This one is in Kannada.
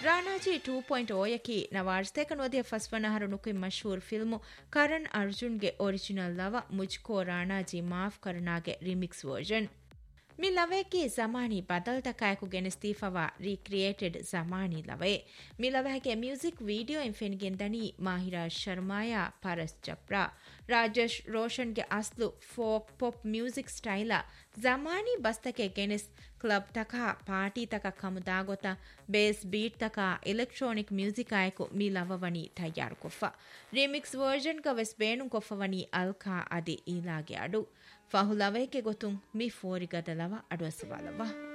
ರಾಣಾಜಿ 2.0 ಯಕಿ ನವಾರ್ಸ್ತೇಕ ನೋದಿಯ ಫಸ್ವನಹರು ನುಕಿ ಮಶಹೂರ್ ಫಿಲ್ಮು ಕರಣ್ ಅರ್ಜುನ್ಗೆ ಒರಿಜಿನಲ್ ಲವ ಮುಜ್ಕೋ ರಾಣಾಜಿ ಮಾಫ್ ಕರ್ನಾಗೆ ರಿಮಿಕ್ಸ್ ವರ್ಷನ್ ಮಿ ಲವೇಕಿ ಜಮಾನಿ ಬದಲ್ತಕಾಯಕು ಗೆನೆಸ್ತೀಫವಾ ರೀಕ್ರಿಯೇಟೆಡ್ ಜಮಾನಿ ಲವೆ ಮಿ ಲವೆಗೆ ಮ್ಯೂಸಿಕ್ ವಿಡಿಯೋ ಎಂಫೆನ್ಗೆನ್ ದನಿ ಮಾಹಿರಾ ಶರ್ಮಾಯ ಪರಸ್ ಚಪ್ರಾ Rajesh ರೋಷನ್ಗೆ ಅಸ್ಲು folk pop music ಸ್ಟೈಲ Zamani ಬಸ್ತಕೆ ಗೆನೆಸ್ club ತಕ ಪಾರ್ಟಿ ತಕ ಕಮುದಾಗೊತ ಬೇಸ್ ಬೀಟ್ ತಕ ಎಲೆಕ್ಟ್ರಾನಿಕ್ ಮ್ಯೂಸಿಕ್ ಆಯಕು ಮಿ ಲವವನಿ ತಯ್ಯಾರು ಕೊಫ್ಫ ರಿಮಿಕ್ಸ್ ವರ್ಷನ್ ಕ ವೆಸ್ ಬೇಣು ಕೊಫ್ಫವನಿ ಅಲ್ಕಾ ಅದಿ ಈಲಾಗೆ ಅಡು ಫಹುಲವೇಕೆ ಗೊತ್ತುಂ ಮಿ ಫೋರಿಗದಲವ ಅಡುವಸವಾಲವ